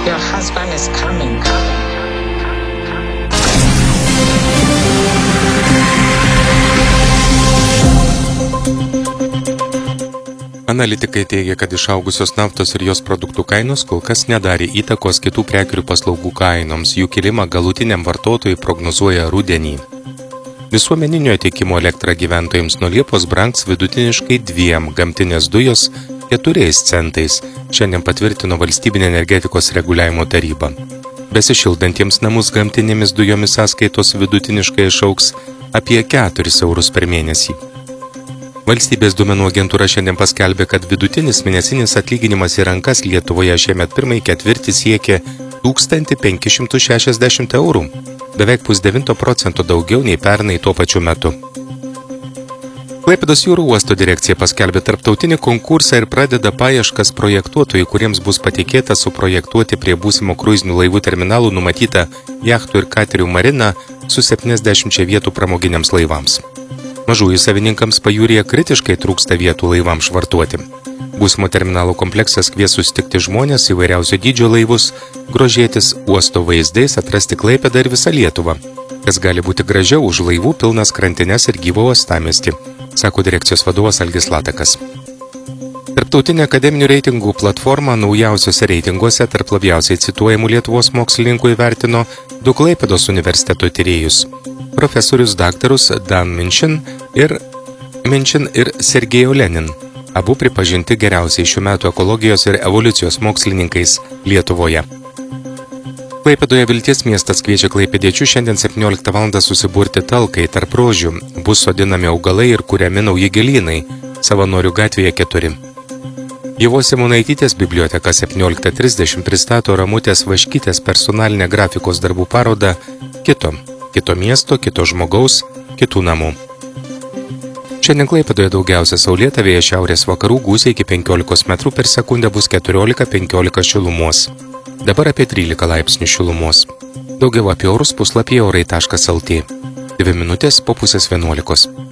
Your husband is coming. Analitikai teigia, kad išaugusios naftos ir jos produktų kainos kol kas nedarė įtakos kitų prekių ir paslaugų kainoms, jų kilimą galutiniam vartotojui prognozuoja rudenį. Visuomeninio tiekimo elektra gyventojams nuo Liepos brangs vidutiniškai 2 gamtinės dujos 4 centais, šiandien patvirtino Valstybinė energetikos reguliavimo taryba. Besišildantiems namus gamtinėmis dujomis sąskaitos vidutiniškai išaugs apie 4 eurus per mėnesį. Valstybės duomenų agentūra šiandien paskelbė, kad vidutinis mėnesinis atlyginimas į rankas Lietuvoje šiemet pirmąjį ketvirtį siekė 1560 eurų, beveik 0,9% daugiau nei pernai tuo pačiu metu. Klaipėdos jūrų uosto direkcija paskelbė tarptautinį konkursą ir pradeda paieškas projektuotojų, kuriems bus patikėta suprojektuoti prie būsimo kruizinių laivų terminalų numatytą jachtų ir katerių mariną su 70 vietų pramoginiams laivams. Mažųjų savininkams pajūryje kritiškai trūksta vietų laivams švartuoti. Būsimo terminalo kompleksas kvies susitikti žmonės įvairiausio dydžio laivus, grožėtis uosto vaizdais, atrasti Klaipėdą ir visą Lietuvą, kas gali būti gražiau už laivų pilnas krantines ir gyvą uostamiestį, sako direkcijos vadovas Algis Latakas. Tarptautinė akademinių reitingų platforma naujausiuose reitinguose tarp labiausiai cituojamų Lietuvos mokslininkų įvertino 2 Klaipėdos universiteto tyrėjus – profesorius daktarus Dan Minchin ir Sergejų Lenin, abu pripažinti geriausiai šių metų ekologijos ir evoliucijos mokslininkais Lietuvoje. Klaipėdoje Vilties miestas kviečia klaipėdiečių šiandien 17 val. Susiburti talkai tarp rožių, bus sodinami augalai ir kuriami nauji gėlynai, Savanorių gatvėje 4. Ievos Simonaitytės biblioteka 17:30 pristato Ramutės Vaškytės personalinę grafikos darbų parodą Kito miesto, kito žmogaus, kitų namų. Šiandien Klaipėdoje daugiausia saulėta, vėjas šiaurės vakarų gūsiai iki 15 metrų per sekundę bus 14-15 šilumos. Dabar apie 13 laipsnių šilumos. Daugiau apie orus puslapyje orai.lt. 2 minutės po 10:30.